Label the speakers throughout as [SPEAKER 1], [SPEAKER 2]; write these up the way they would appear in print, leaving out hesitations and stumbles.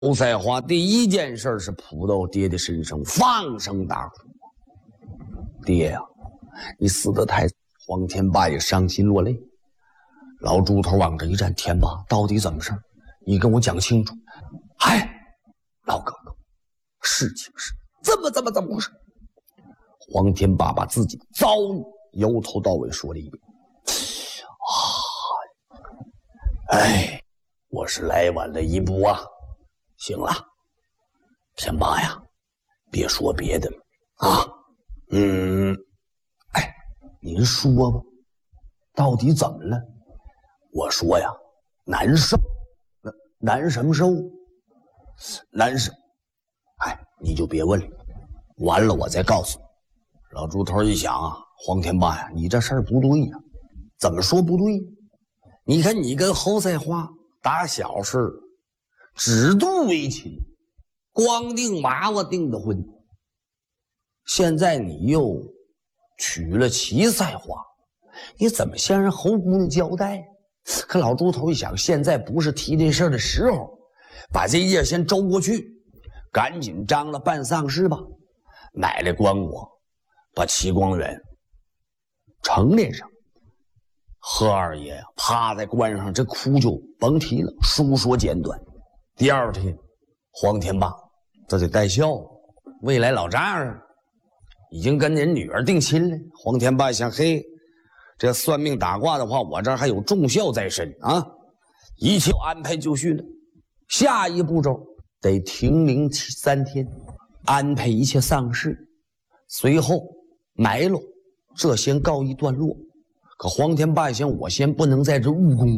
[SPEAKER 1] 侯赛花第一件事是扑到爹的身上，放声大哭：“爹呀，你死得太……”黄天霸也伤心落泪。老猪头往这一站：“天霸，到底怎么事？你跟我讲清楚。”“嗨，老哥哥，事情是怎么回事？”黄天霸把自己的遭遇由头到尾说了一遍。我是来晚了一步啊。行了，天霸呀，别说别的了啊。您说吧，到底怎么了？我说呀，难受。难什么受？难受。你就别问了，完了我再告诉你。老猪头一想啊，黄天霸呀，你这事儿不对呀。怎么说不对？你看你跟侯赛花打小事指肚为亲，光定娃娃订的婚，现在你又娶了齐赛花，你怎么向人侯姑娘交代？可老猪头一想，现在不是提这事儿的时候，把这页先周过去，赶紧张了办丧事吧。奶奶管我把齐光远成连上，何二爷呀趴在棺上，这哭就甭提了，书说简短。第二天，黄天霸这得带孝，未来老丈人已经跟人女儿定亲了。黄天霸想，嘿，这算命打卦的话，我这还有重孝在身啊，一切安排就绪了。下一步骤得停灵3天，安排一切丧事，随后埋了，这先告一段落。可黄天霸想，我先不能在这误功，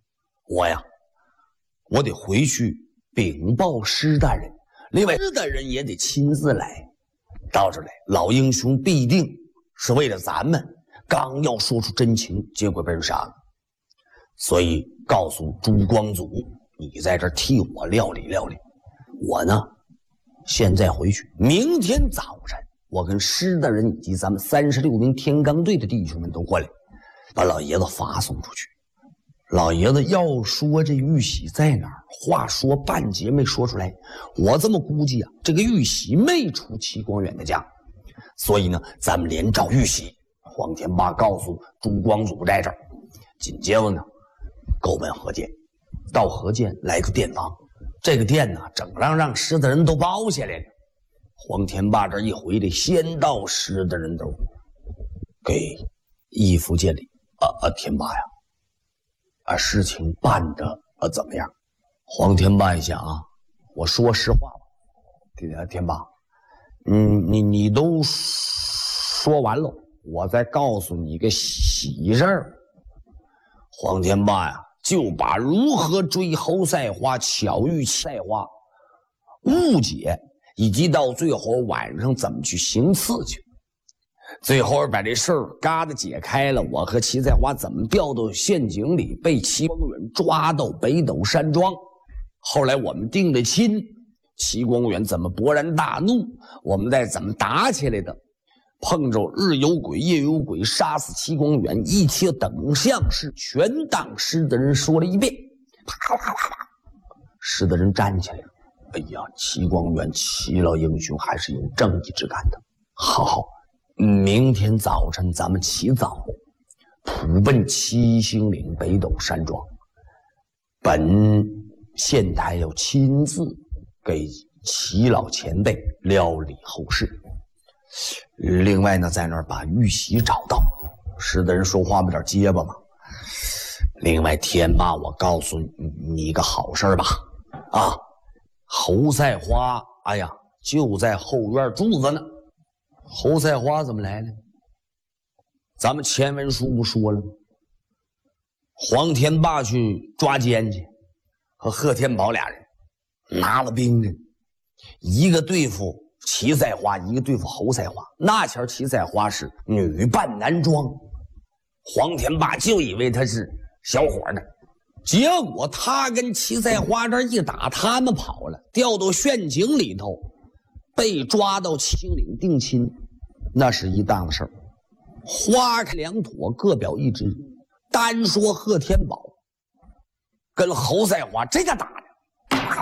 [SPEAKER 1] 我得回去禀报施大人，另外施大人也得亲自来。到这来，老英雄必定是为了咱们，刚要说出真情，结果被人杀了。所以告诉朱光祖，你在这替我料理料理。我呢，现在回去，明天早晨我跟施大人以及咱们36名天罡队的弟兄们都过来，把老爷子发送出去。老爷子要说这玉玺在哪儿，话说半截没说出来。我这么估计啊，这个玉玺没出齐光远的家，所以呢，咱们连找玉玺。黄天霸告诉朱光祖在这儿，紧接着呢，够奔河间。到河间来个店房，这个店呢，整让施大人都包下来了。黄天霸这一回来，先到施大人都给义父见礼。天霸呀，事情办的怎么样？黄天霸一想啊，我说实话吧，天霸，你都说完了，我再告诉你个喜事儿。黄天霸呀，就把如何追侯赛花、巧遇赛花、误解，以及到最后晚上怎么去行刺去，最后把这事儿嘎的解开了。我和齐赛花怎么掉到陷阱里，被齐光远抓到北斗山庄，后来我们定了亲，齐光远怎么勃然大怒，我们再怎么打起来的，碰着日有鬼夜有鬼，杀死齐光远，一切等相事全当施大人说了一遍。啪啪啪啪，施大人站起来了。哎呀，齐光远齐老英雄还是有正义之感的。好，明天早晨咱们起早普奔七星岭北斗山庄，本县太要亲自给齐老前辈料理后事。另外呢，在那儿把玉玺找到。施大人说话有点结巴嘛。另外，天霸，我告诉你一个好事吧，侯赛花，就在后院住着呢。侯赛花怎么来了？咱们前文书不说了吗？黄天霸去抓奸去，和贺天宝俩人拿了兵刃，一个对付齐赛花，一个对付侯赛花。那前齐赛花是女扮男装，黄天霸就以为他是小伙呢，结果他跟齐赛花这一打，他们跑了，掉到陷阱里头，被抓到七星岭定亲，那是一档子事儿。花开两朵，各表一枝。单说贺天宝跟侯赛花这个打的